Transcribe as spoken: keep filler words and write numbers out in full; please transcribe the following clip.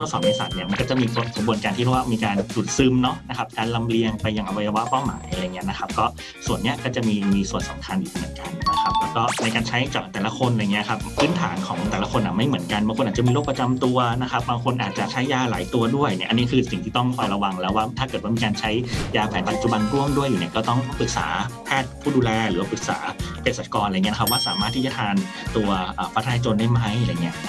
ทดสอบในสัตว์เนี่ยมันก็จะมีกระบวนการที่เรียกว่ามีการดูดซึมเนาะนะครับการลำเลียงไปยังอวัยวะเป้าหมายอะไรเงี้ยนะครับก็ส่วนเนี้ยก็จะมีมีส่วนสำคัญอีกเหมือนกันนะครับแล้วก็ในการใช้จากแต่ละคนอะไรเงี้ยครับพื้นฐานของแต่ละคนอ่ะไม่เหมือนกันบางคนอาจจะมีโรคประจำตัวนะครับบางคนอาจจะใช้ยาหลายตัวด้วยเนี่ยอันนี้คือสิ่งที่ต้องคอยระวังแล้วว่าถ้าเกิดว่ามีการใช้ยาแผนปัจจุบันร่วมด้วยอยู่เนี่ยก็ต้องปรึกษาแพทย์ผู้ดูแลหรือว่าปรึกษาเภสัชกรอะไรเงี้ยครับว่าสามารถที่จะทานตัวฟ้าทลายโจรได้ไหมอะไรเงี้ย